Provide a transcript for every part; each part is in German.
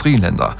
Industrieländer.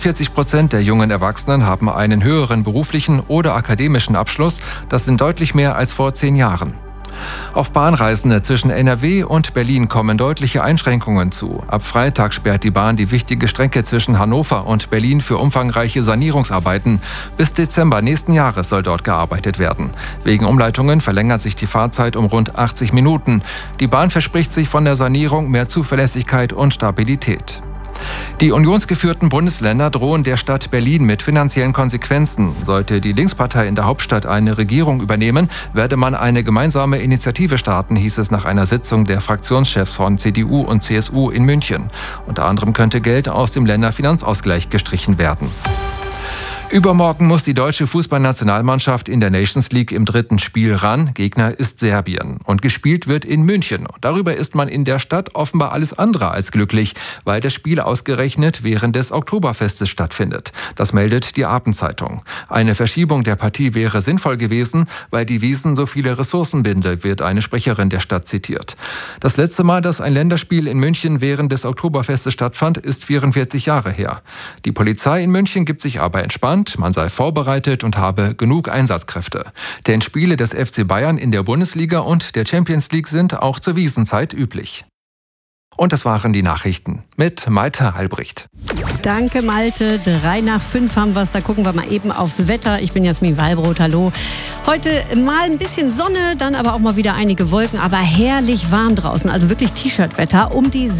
41% der jungen Erwachsenen haben einen höheren beruflichen oder akademischen Abschluss. Das sind deutlich mehr als vor 10 Jahren. Auf Bahnreisende zwischen NRW und Berlin kommen deutliche Einschränkungen zu. Ab Freitag sperrt die Bahn die wichtige Strecke zwischen Hannover und Berlin für umfangreiche Sanierungsarbeiten. Bis Dezember nächsten Jahres soll dort gearbeitet werden. Wegen Umleitungen verlängert sich die Fahrzeit um rund 80 Minuten. Die Bahn verspricht sich von der Sanierung mehr Zuverlässigkeit und Stabilität. Die unionsgeführten Bundesländer drohen der Stadt Berlin mit finanziellen Konsequenzen. Sollte die Linkspartei in der Hauptstadt eine Regierung übernehmen, werde man eine gemeinsame Initiative starten, hieß es nach einer Sitzung der Fraktionschefs von CDU und CSU in München. Unter anderem könnte Geld aus dem Länderfinanzausgleich gestrichen werden. Übermorgen muss die deutsche Fußballnationalmannschaft in der Nations League im 3. Spiel ran. Gegner ist Serbien. Und gespielt wird in München. Darüber ist man in der Stadt offenbar alles andere als glücklich, weil das Spiel ausgerechnet während des Oktoberfestes stattfindet. Das meldet die Abendzeitung. Eine Verschiebung der Partie wäre sinnvoll gewesen, weil die Wiesn so viele Ressourcen bindet, wird eine Sprecherin der Stadt zitiert. Das letzte Mal, dass ein Länderspiel in München während des Oktoberfestes stattfand, ist 44 Jahre her. Die Polizei in München gibt sich aber entspannt. Man sei vorbereitet und habe genug Einsatzkräfte. Denn Spiele des FC Bayern in der Bundesliga und der Champions League sind auch zur Wiesnzeit üblich. Und das waren die Nachrichten mit Malte Albrecht. Danke, Malte. 3:05 haben wir es. Da gucken wir mal eben aufs Wetter. Ich bin Jasmin Wallbrot. Hallo. Heute mal ein bisschen Sonne, dann aber auch mal wieder einige Wolken, aber herrlich warm draußen. Also wirklich T-Shirt-Wetter. Um die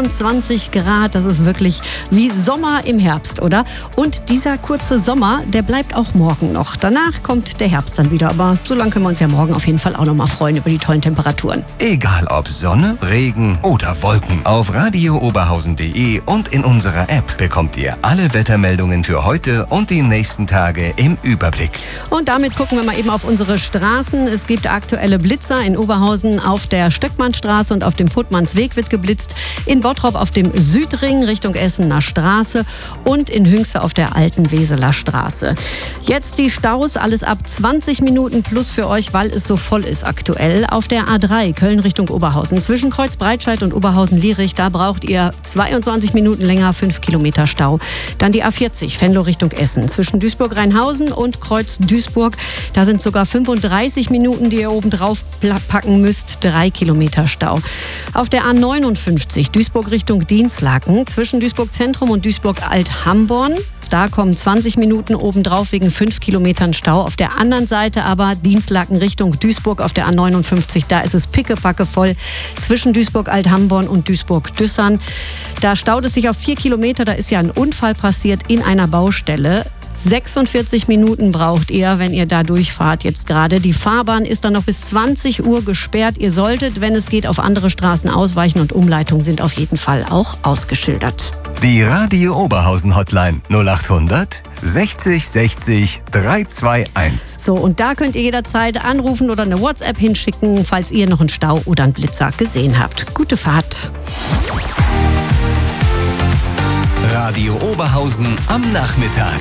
27 Grad. Das ist wirklich wie Sommer im Herbst, oder? Und dieser kurze Sommer, der bleibt auch morgen noch. Danach kommt der Herbst dann wieder. Aber so lange können wir uns ja morgen auf jeden Fall auch noch mal freuen über die tollen Temperaturen. Egal ob Sonne, Regen oder Wolken. Auf radiooberhausen.de und in unserer App bekommt ihr alle Wettermeldungen für heute und die nächsten Tage im Überblick. Und damit gucken wir mal eben auf unsere Straßen. Es gibt aktuelle Blitzer in Oberhausen auf der Stöckmannstraße und auf dem Puttmannsweg wird geblitzt. In Bottrop auf dem Südring Richtung Essener Straße und in Hünxe auf der alten Weseler Straße. Jetzt die Staus, alles ab 20 Minuten plus für euch, weil es so voll ist aktuell. Auf der A3 Köln Richtung Oberhausen zwischen Kreuzbreitscheid und Oberhausen-Lierich, da braucht ihr 22 Minuten länger, 5 Kilometer Stau. Dann die A40 Venlo Richtung Essen zwischen Duisburg-Rheinhausen und Kreuz-Duisburg. Da sind sogar 35 Minuten, die ihr oben drauf packen müsst. 3 Kilometer Stau. Auf der A59 Duisburg Richtung Dinslaken zwischen Duisburg Zentrum und Duisburg-Alt-Hamborn. Da kommen 20 Minuten obendrauf wegen 5 Kilometern Stau. Auf der anderen Seite aber Dinslaken Richtung Duisburg auf der A59. Da ist es pickepacke voll zwischen Duisburg-Alt-Hamborn und Duisburg-Düssern. Da staut es sich auf 4 Kilometer. Da ist ja ein Unfall passiert in einer Baustelle. 46 Minuten braucht ihr, wenn ihr da durchfahrt jetzt gerade. Die Fahrbahn ist dann noch bis 20 Uhr gesperrt. Ihr solltet, wenn es geht, auf andere Straßen ausweichen und Umleitungen sind auf jeden Fall auch ausgeschildert. Die Radio Oberhausen Hotline 0800 60 60 321. So, und da könnt ihr jederzeit anrufen oder eine WhatsApp hinschicken, falls ihr noch einen Stau oder einen Blitzer gesehen habt. Gute Fahrt. Radio Oberhausen am Nachmittag.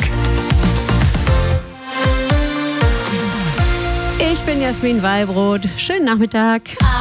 Ich bin Jasmin Wallbrot. Schönen Nachmittag.